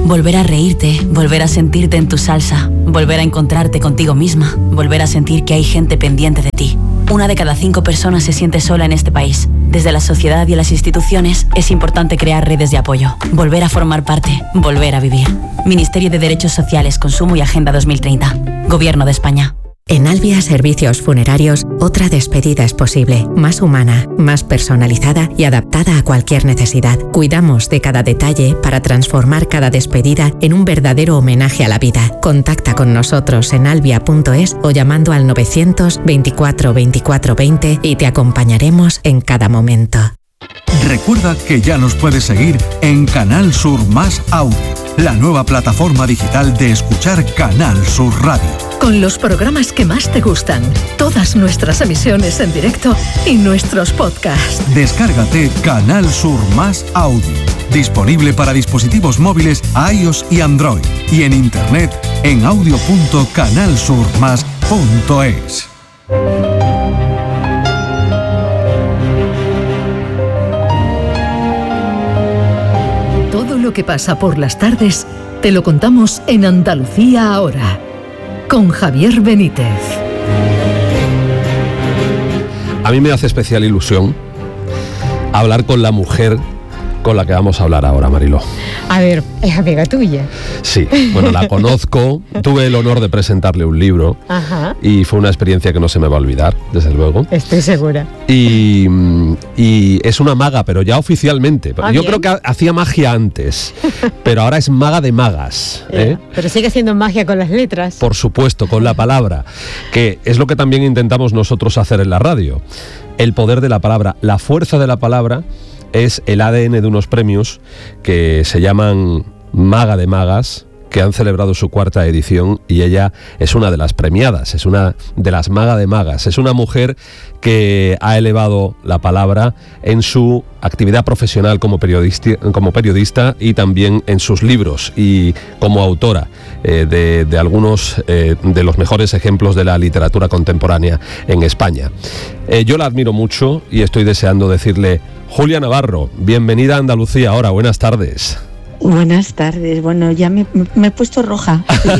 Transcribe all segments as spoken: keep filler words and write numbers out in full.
Volver a reírte, volver a sentirte en tu salsa, volver a encontrarte contigo misma, volver a sentir que hay gente pendiente de ti. Una de cada cinco personas se siente sola en este país. Desde la sociedad y las instituciones es importante crear redes de apoyo, volver a formar parte, volver a vivir. Ministerio de Derechos Sociales, Consumo y Agenda dos mil treinta. Gobierno de España. En Albia Servicios Funerarios, otra despedida es posible, más humana, más personalizada y adaptada a cualquier necesidad. Cuidamos de cada detalle para transformar cada despedida en un verdadero homenaje a la vida. Contacta con nosotros en albia punto es o llamando al novecientos veinticuatro veinticuatro veinte y te acompañaremos en cada momento. Recuerda que ya nos puedes seguir en Canal Sur Más Audio, la nueva plataforma digital de escuchar Canal Sur Radio. Con los programas que más te gustan, todas nuestras emisiones en directo y nuestros podcasts. Descárgate Canal Sur Más Audio, disponible para dispositivos móviles iOS y Android, y en internet en audio punto canal sur más punto es. Todo lo que pasa por las tardes te lo contamos en Andalucía Ahora, con Javier Benítez. A mí me hace especial ilusión hablar con la mujer con la que vamos a hablar ahora, Mariló. A ver, es amiga tuya. Sí, bueno, la conozco, tuve el honor de presentarle un libro. Ajá. Y fue una experiencia que no se me va a olvidar, desde luego. Estoy segura. Y, y es una maga, pero ya oficialmente. Ah, Yo bien. creo que hacía magia antes, pero ahora es maga de magas. ¿eh? Pero sigue siendo magia con las letras. Por supuesto, con la palabra, que es lo que también intentamos nosotros hacer en la radio. El poder de la palabra, la fuerza de la palabra es el A D N de unos premios que se llaman Maga de Magas, que han celebrado su cuarta edición, y ella es una de las premiadas, es una de las Maga de Magas. Es una mujer que ha elevado la palabra en su actividad profesional como periodista, como periodista y también en sus libros y como autora eh, de, de algunos eh, de los mejores ejemplos de la literatura contemporánea en España. Eh, yo la admiro mucho y estoy deseando decirle: Julia Navarro, bienvenida a Andalucía Ahora, buenas tardes. Buenas tardes. Bueno, ya me, me he puesto roja.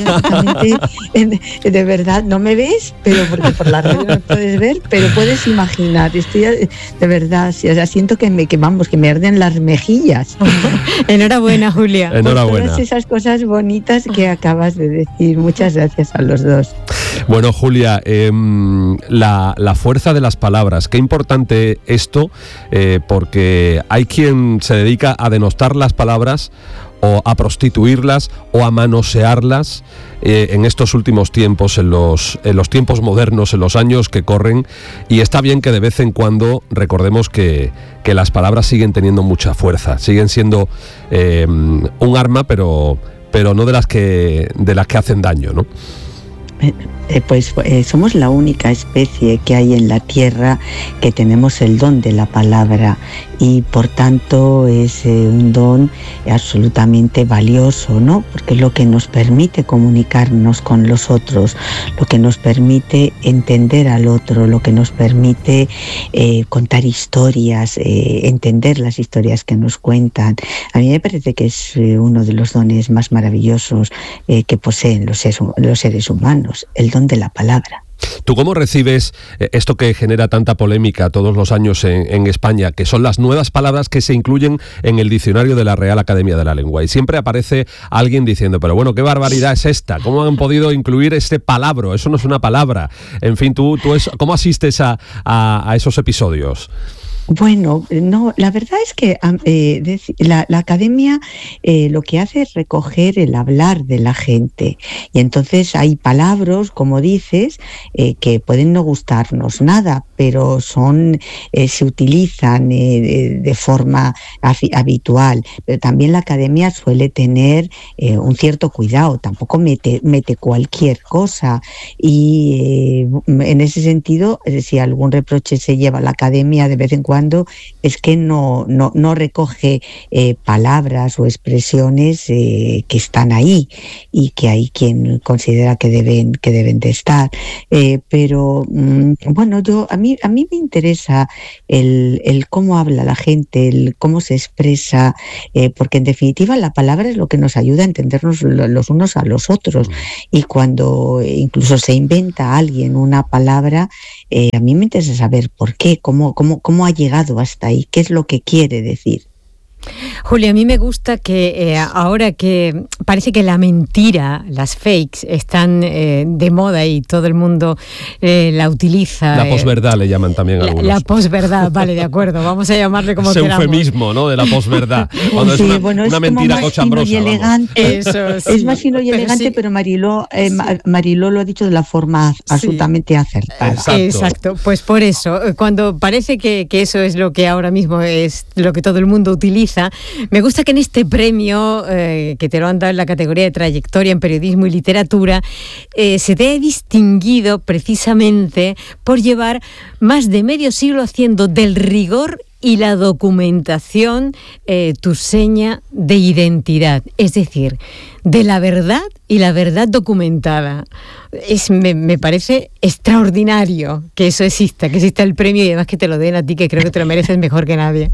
de, de verdad, no me ves, pero porque por la radio no me puedes ver, pero puedes imaginar. Estoy de verdad, sí, o sea, siento que me que vamos, que me arden las mejillas. Enhorabuena, Julia. Enhorabuena. Por todas esas cosas bonitas que acabas de decir. Muchas gracias a los dos. Bueno, Julia, eh, la, la fuerza de las palabras. Qué importante esto, eh, porque hay quien se dedica a denostar las palabras o a prostituirlas o a manosearlas eh, en estos últimos tiempos, en los, en los tiempos modernos, en los años que corren, y está bien que de vez en cuando recordemos que, que las palabras siguen teniendo mucha fuerza, siguen siendo eh, un arma, pero, pero no de las que, de las que hacen daño, ¿no? Eh, pues eh, somos la única especie que hay en la Tierra que tenemos el don de la palabra, y por tanto es eh, un don absolutamente valioso, ¿no? Porque es lo que nos permite comunicarnos con los otros, lo que nos permite entender al otro, lo que nos permite eh, contar historias, eh, entender las historias que nos cuentan. A mí me parece que es eh, uno de los dones más maravillosos eh, que poseen los seres, los seres humanos, el don de la palabra. ¿Tú cómo recibes esto que genera tanta polémica todos los años en, en España, que son las nuevas palabras que se incluyen en el diccionario de la Real Academia de la Lengua? Y siempre aparece alguien diciendo: pero bueno, ¿qué barbaridad es esta? ¿Cómo han podido incluir este palabro? Eso no es una palabra. En fin, ¿tú, tú es, cómo asistes a, a, a esos episodios? Bueno, no, la verdad es que eh, la, la academia eh, lo que hace es recoger el hablar de la gente, y entonces hay palabras, como dices, eh, que pueden no gustarnos nada, pero son eh, se utilizan eh, de, de forma afi- habitual. Pero también la academia suele tener eh, un cierto cuidado, tampoco mete, mete cualquier cosa, y eh, en ese sentido, eh, si algún reproche se lleva a la academia de vez en cuando, cuando es que no, no, no recoge eh, palabras o expresiones eh, que están ahí y que hay quien considera que deben, que deben de estar. Eh, pero mm, bueno, yo a mí, a mí me interesa el, el cómo habla la gente, el cómo se expresa, eh, porque en definitiva la palabra es lo que nos ayuda a entendernos los unos a los otros. Y cuando incluso se inventa alguien una palabra, eh, a mí me interesa saber por qué, cómo, cómo, cómo ha llegado hasta ahí, qué es lo que quiere decir. Julia, a mí me gusta que eh, ahora que parece que la mentira, las fakes, están eh, de moda y todo el mundo eh, la utiliza. La posverdad eh, le llaman también la, algunos. La posverdad, vale, de acuerdo, vamos a llamarle como Ese queramos. eufemismo, ¿no?, de la posverdad. Cuando sí, es una, bueno, es una mentira cochambrosa. Eso, sí. Es más fino y elegante, pero, sí. pero Mariló, eh, sí. Mariló lo ha dicho de la forma absolutamente sí. acertada. Exacto. Exacto, pues por eso, cuando parece que, que eso es lo que ahora mismo es lo que todo el mundo utiliza, me gusta que en este premio, eh, que te lo han dado en la categoría de trayectoria en periodismo y literatura, eh, se te ha distinguido precisamente por llevar más de medio siglo haciendo del rigor y la documentación eh, tu seña de identidad, es decir, de la verdad y la verdad documentada. Es, me, me parece extraordinario que eso exista, que exista el premio y además que te lo den a ti, que creo que te lo mereces mejor que nadie.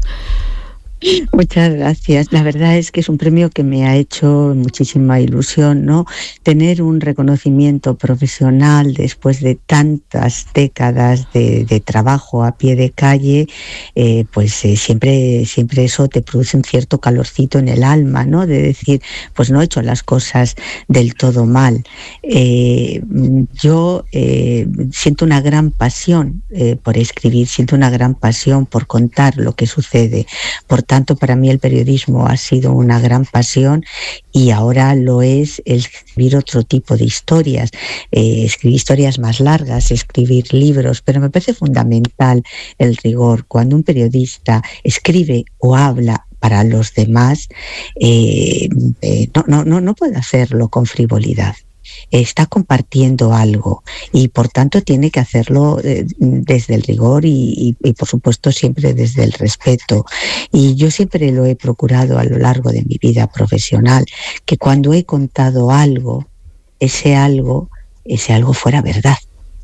Muchas gracias. La verdad es que es un premio que me ha hecho muchísima ilusión, ¿no? Tener un reconocimiento profesional después de tantas décadas de, de trabajo a pie de calle, eh, pues eh, siempre, siempre eso te produce un cierto calorcito en el alma, ¿no? De decir, pues no he hecho las cosas del todo mal. Eh, yo eh, siento una gran pasión eh, por escribir, siento una gran pasión por contar lo que sucede. Por tanto, para mí el periodismo ha sido una gran pasión y ahora lo es el escribir otro tipo de historias, eh, escribir historias más largas, escribir libros, pero me parece fundamental el rigor. Cuando un periodista escribe o habla para los demás, eh, eh, no, no, no, no puede hacerlo con frivolidad. Está compartiendo algo y por tanto tiene que hacerlo eh, desde el rigor y, y, y por supuesto siempre desde el respeto. Y yo siempre lo he procurado a lo largo de mi vida profesional, que cuando he contado algo, ese algo, ese algo fuera verdad.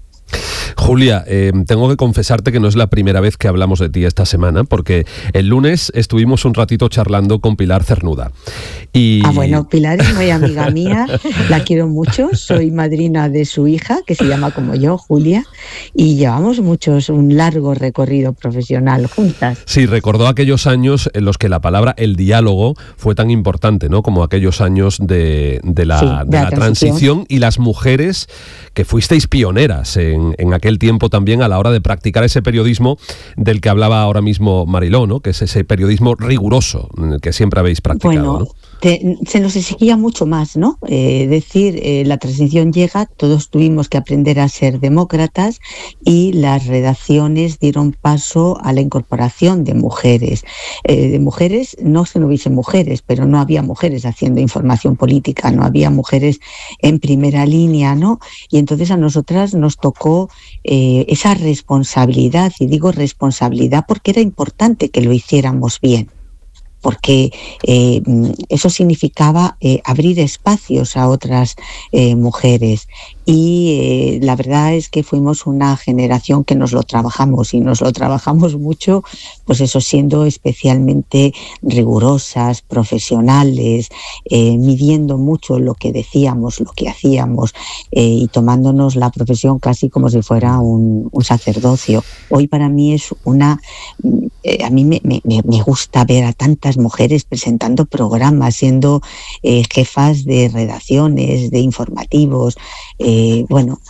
Julia, eh, tengo que confesarte que no es la primera vez que hablamos de ti esta semana, porque el lunes estuvimos un ratito charlando con Pilar Cernuda. Y... Ah, bueno, Pilar es muy amiga mía, la quiero mucho, soy madrina de su hija, que se llama como yo, Julia, y llevamos muchos, un largo recorrido profesional juntas. Sí, recordó aquellos años en los que la palabra el diálogo fue tan importante, ¿no? Como aquellos años de, de, la, sí, de, de la, la transición. transición y las mujeres que fuisteis pioneras en, en aquel tiempo también a la hora de practicar ese periodismo del que hablaba ahora mismo Mariló, ¿no? Que es ese periodismo riguroso que siempre habéis practicado, bueno, ¿no? Te, se nos exigía mucho más, ¿no? Eh, decir, eh, la transición llega, todos tuvimos que aprender a ser demócratas y las redacciones dieron paso a la incorporación de mujeres. Eh, de mujeres, no se no hubiesen mujeres, pero no había mujeres haciendo información política, no había mujeres en primera línea, ¿no? Y entonces a nosotras nos tocó eh, esa responsabilidad, y digo responsabilidad porque era importante que lo hiciéramos bien, porque eh, eso significaba eh, abrir espacios a otras eh, mujeres. Y eh, la verdad es que fuimos una generación que nos lo trabajamos y nos lo trabajamos mucho, pues eso, siendo especialmente rigurosas, profesionales, eh, midiendo mucho lo que decíamos, lo que hacíamos eh, y tomándonos la profesión casi como si fuera un, un sacerdocio. Hoy para mí es una... Eh, a mí me, me, me gusta ver a tantas mujeres presentando programas, siendo eh, jefas de redacciones, de informativos. Eh, bueno,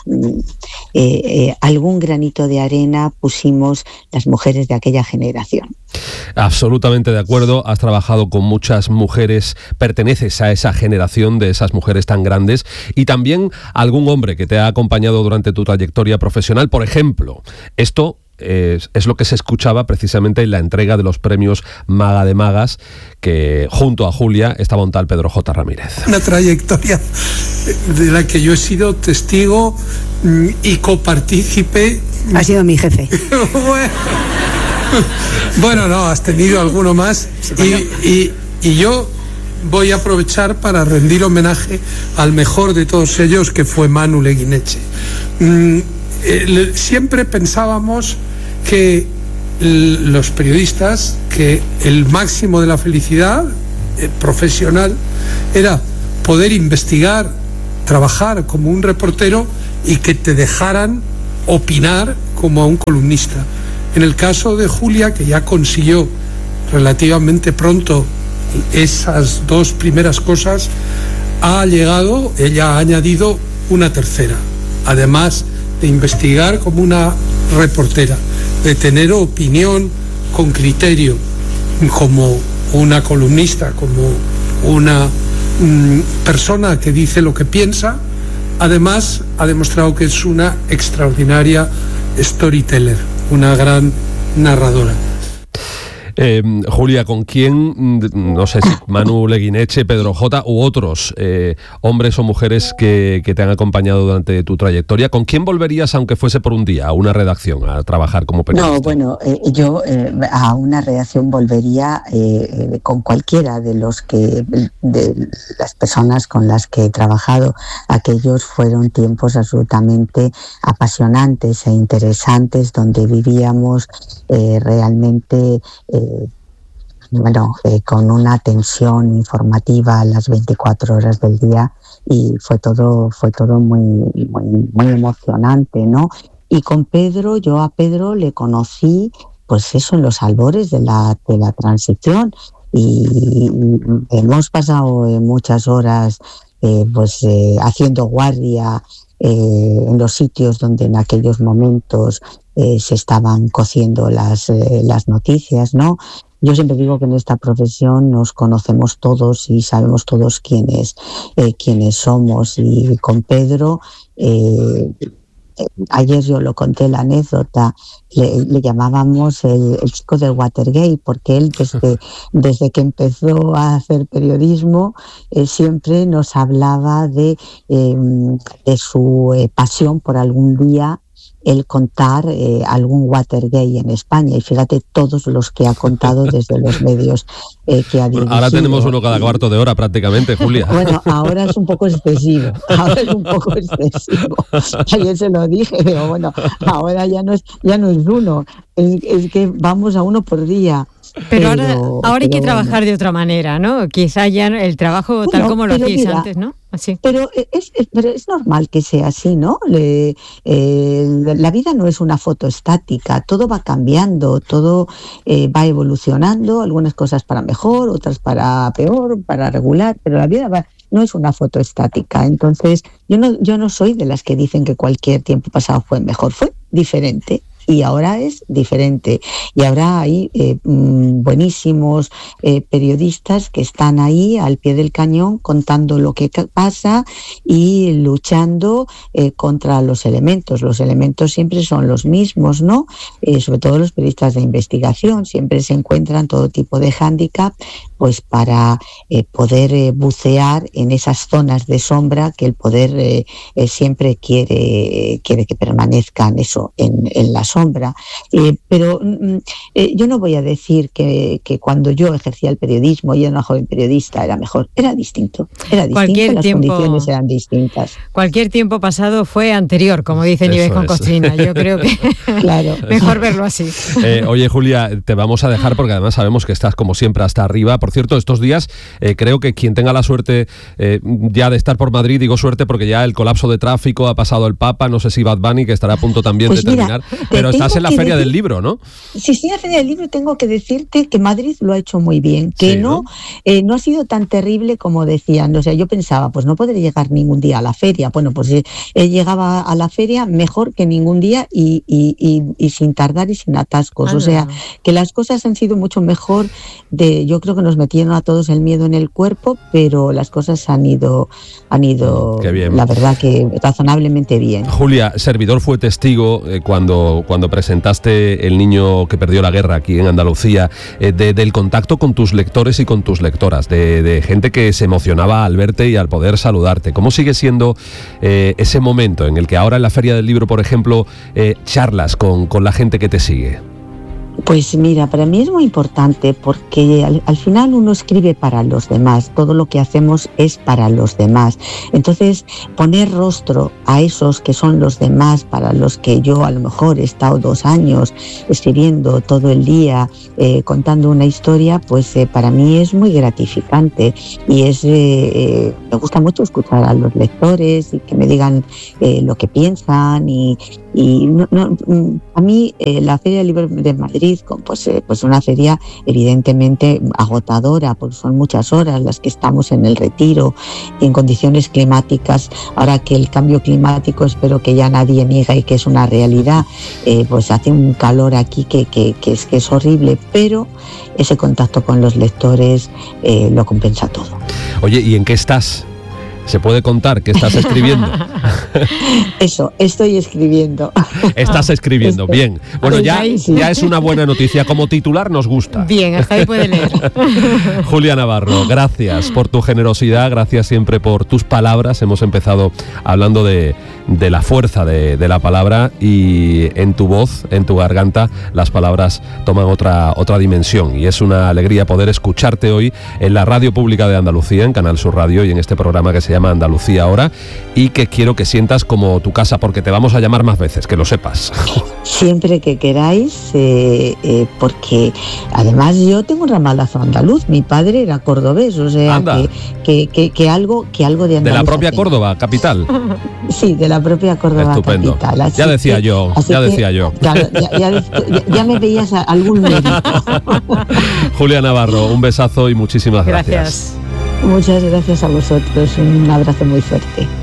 eh, eh, algún granito de arena pusimos las mujeres de aquella generación. Absolutamente de acuerdo, has trabajado con muchas mujeres, perteneces a esa generación de esas mujeres tan grandes, y también algún hombre que te ha acompañado durante tu trayectoria profesional. Por ejemplo, esto Es, es lo que se escuchaba precisamente en la entrega de los premios Maga de Magas, que junto a Julia estaba un tal Pedro J. Ramírez. Una trayectoria de la que yo he sido testigo y copartícipe. Ha sido mi jefe. Bueno, Bueno, no, has tenido alguno más. Y, y, y yo voy a aprovechar para rendir homenaje al mejor de todos ellos, que fue Manu Leguineche. Mm, eh, siempre pensábamos que l- los periodistas, que el máximo de la felicidad eh, profesional era poder investigar, trabajar como un reportero y que te dejaran opinar como a un columnista. En el caso de Julia, que ya consiguió relativamente pronto esas dos primeras cosas, ha llegado, ella ha añadido una tercera, además de investigar como una reportera, de tener opinión con criterio como una columnista, como una mmm, persona que dice lo que piensa. Además ha demostrado que es una extraordinaria storyteller, una gran narradora. Eh, Julia, ¿con quién, no sé si Manu Leguineche, Pedro J u otros eh, hombres o mujeres que, que te han acompañado durante tu trayectoria, ¿con quién volverías, aunque fuese por un día, a una redacción, a trabajar como periodista? No, bueno, eh, yo eh, a una redacción volvería eh, eh, con cualquiera de los que, de las personas con las que he trabajado. Aquellos fueron tiempos absolutamente apasionantes e interesantes, donde vivíamos eh, realmente eh, bueno, eh, con una tensión informativa a las veinticuatro horas del día, y fue todo, fue todo muy, muy, muy emocionante, ¿no? Y con Pedro, yo a Pedro le conocí, pues eso, en los albores de la, de la transición, y, y hemos pasado muchas horas eh, pues eh, haciendo guardia eh, en los sitios donde en aquellos momentos eh, se estaban cociendo las, eh, las noticias, ¿no? Yo siempre digo que en esta profesión nos conocemos todos y sabemos todos quiénes, eh, quiénes somos, y con Pedro, eh, ayer yo lo conté la anécdota, le, le llamábamos el, el chico del Watergate, porque él desde, desde que empezó a hacer periodismo eh, siempre nos hablaba de, eh, de su eh, pasión por algún día el contar eh, algún Watergate en España, y fíjate todos los que ha contado desde los medios eh, que ha dirigido. Bueno, ahora tenemos uno cada cuarto de hora prácticamente, Julia. Bueno, ahora es un poco excesivo, ahora es un poco excesivo. Ayer se lo dije, pero bueno, ahora ya no es, ya no es uno, es, es que vamos a uno por día. Pero, pero ahora, ahora hay pero que trabajar bueno. de otra manera, ¿no? Quizá ya el trabajo Bueno, tal como lo pero hacíais mira, antes, ¿no? Así. Pero es, es, pero es normal que sea así, ¿no? Le, eh, la vida no es una foto estática, todo va cambiando, todo eh, va evolucionando, algunas cosas para mejor, otras para peor, para regular, pero la vida va, no es una foto estática. Entonces, yo no, yo no soy de las que dicen que cualquier tiempo pasado fue mejor, fue diferente. Y ahora es diferente. Y ahora hay eh, buenísimos eh, periodistas que están ahí al pie del cañón contando lo que pasa y luchando eh, contra los elementos. Los elementos siempre son los mismos, ¿no? Eh, sobre todo los periodistas de investigación. Siempre se encuentran todo tipo de hándicap, pues para eh, poder eh, bucear en esas zonas de sombra que el poder eh, eh, siempre quiere, quiere que permanezcan eso en, en la sombra. Eh, pero eh, yo no voy a decir que, que cuando yo ejercía el periodismo y era una joven periodista era mejor, era distinto, era distinto, Cualquier las tiempo, condiciones eran distintas. Cualquier tiempo pasado fue anterior, como dice Nieves con Costrina. Yo creo que claro. mejor verlo así. Eh, oye, Julia, te vamos a dejar porque además sabemos que estás como siempre hasta arriba. Por cierto, estos días eh, creo que quien tenga la suerte eh, ya de estar por Madrid, digo suerte porque ya el colapso de tráfico ha pasado el Papa, no sé si Bad Bunny, que estará a punto también pues de mira, terminar, pero estás en la Feria decir, del Libro, ¿no? Sí, sí, en la Feria del Libro tengo que decirte que Madrid lo ha hecho muy bien, que sí, no, ¿no? Eh, no ha sido tan terrible como decían. O sea, yo pensaba, pues no podré llegar ningún día a la feria. Bueno, pues eh, llegaba a la feria mejor que ningún día y, y, y, y sin tardar y sin atascos. Ah, o sea, que las cosas han sido mucho mejor. De, yo creo que nos metieron a todos el miedo en el cuerpo, pero las cosas han ido, han ido, Qué bien. La verdad que razonablemente bien. Julia, servidor fue testigo eh, cuando, cuando presentaste El niño que perdió la guerra aquí en Andalucía, eh, de, del contacto con tus lectores y con tus lectoras, de, de gente que se emocionaba al verte y al poder saludarte. ¿Cómo sigue siendo eh, ese momento en el que ahora en la Feria del Libro, por ejemplo, eh, charlas con, con la gente que te sigue? Pues mira, para mí es muy importante porque al, al final uno escribe para los demás, todo lo que hacemos es para los demás. Entonces, poner rostro a esos que son los demás, para los que yo a lo mejor he estado dos años escribiendo todo el día, eh, contando una historia, pues eh, para mí es muy gratificante y es eh, eh, me gusta mucho escuchar a los lectores y que me digan eh, lo que piensan y, y no, no, a mí eh, la Feria del Libro de Madrid, pues, eh, pues una feria evidentemente agotadora, porque son muchas horas las que estamos en el retiro y en condiciones climáticas. Ahora que el cambio climático espero que ya nadie niega y que es una realidad, eh, pues hace un calor aquí que, que, que, es, que es horrible, pero ese contacto con los lectores eh, lo compensa todo. Oye, ¿y en qué estás? ¿Se puede contar qué estás escribiendo? Eso, estoy escribiendo. Estás escribiendo, Esto. Bien. Bueno, ya, ya es una buena noticia. Como titular nos gusta. Bien, hasta ahí puede leer. Julia Navarro, gracias por tu generosidad, gracias siempre por tus palabras. Hemos empezado hablando de, de la fuerza de, de la palabra y en tu voz, en tu garganta, las palabras toman otra, otra dimensión. Y es una alegría poder escucharte hoy en la Radio Pública de Andalucía, en Canal Sur Radio y en este programa que se llama Andalucía Ahora, y que quiero que sientas como tu casa, porque te vamos a llamar más veces, que lo sepas. Siempre que queráis, eh, eh, porque además yo tengo un ramalazo andaluz, mi padre era cordobés, o sea que, que, que, que algo que algo de Andalucía. De la propia tengo. Córdoba, capital. Sí, de la propia Córdoba. Estupendo. Capital. Así ya decía que, yo, ya decía que, yo. Claro, ya, ya, ya, ya me veías a algún mérito. Julia Navarro, un besazo y muchísimas gracias. Gracias. Muchas gracias a vosotros, un abrazo muy fuerte.